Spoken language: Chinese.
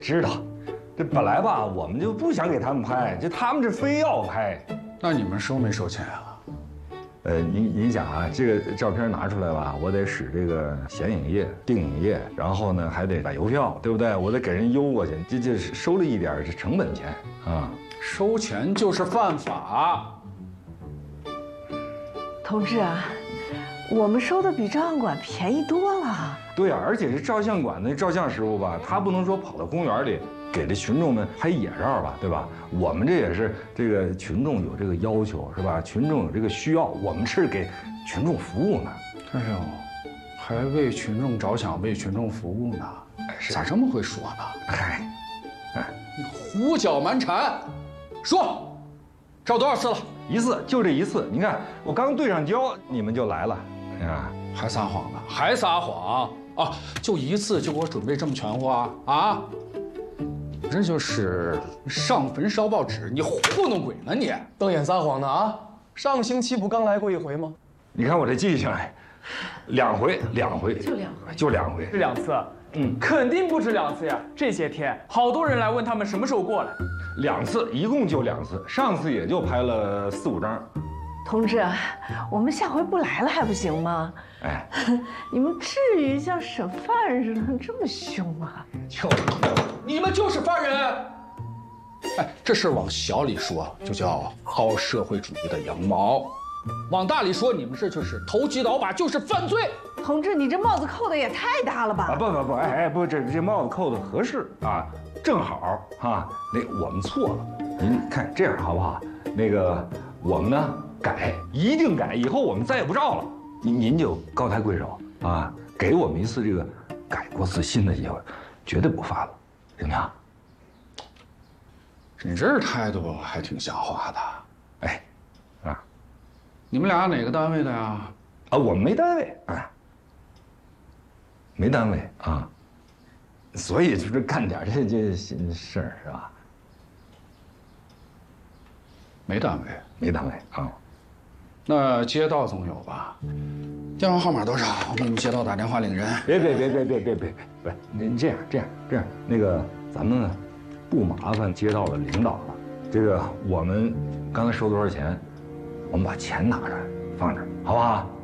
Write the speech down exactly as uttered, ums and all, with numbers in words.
知道，这本来吧，我们就不想给他们拍，就他们这非要拍。 那你们收没收钱啊？ 呃，您您想啊，这个照片拿出来吧，我得使这个显影液、定影液，然后呢还得打邮票，对不对？我得给人邮过去，这这收了一点这成本钱啊。 收钱就是犯法。 同志啊，我们收的比照相馆便宜多了。 对啊，而且这照相馆的照相师傅吧，他不能说跑到公园里给这群众们拍野照吧，对吧？我们这也是这个群众有这个要求，是吧？群众有这个需要，我们是给群众服务呢。 哎呦，还为群众着想，为群众服务呢？咋这么会说呢？ 嗨，哎， 你胡搅蛮缠。说，照多少次了？ 一次，就这一次。你看，我刚对上焦，你们就来了，哎呀， 还撒谎呢？还撒谎啊！就一次就给我准备这么全乎啊？这就是上坟烧报纸，你糊弄鬼呢你！ 瞪眼撒谎呢啊！上星期不刚来过一回吗？ 你看我这记性，哎，两回，两回， 就两回， 就两回， 是两次。 嗯， 肯定不止两次呀！这些天好多人来问他们什么时候过来。 两次，一共就两次，上次也就拍了四五张。 同志，我们下回不来了还不行吗？ 哎， 你们至于像审犯似的这么凶吗？ 就你们就是犯人！哎，这事往小里说就叫薅社会主义的羊毛，往大里说你们这就是投机倒把，就是犯罪。 同志，你这帽子扣的也太大了吧？ 啊不不不，哎哎不，这这帽子扣的合适啊，正好啊。那我们错了，您看这样好不好？那个我们呢改，一定改，以后我们再也不照了。您您就高抬贵手啊，给我们一次这个改过自新的机会，绝对不犯了，行不行？ 你这态度还挺像话的。 哎，啊， 你们俩哪个单位的呀？ 啊，我们没单位啊，没单位啊，所以就是干点这这事儿是吧？ 没单位， 没单位啊。 那街道总有吧？电话号码多少？我给你们街道打电话领人。 别别别别别别别别，您这样这样这样，那个咱们呢，不麻烦街道的领导了。这个我们刚才收多少钱，我们把钱拿出来放这儿，好不好？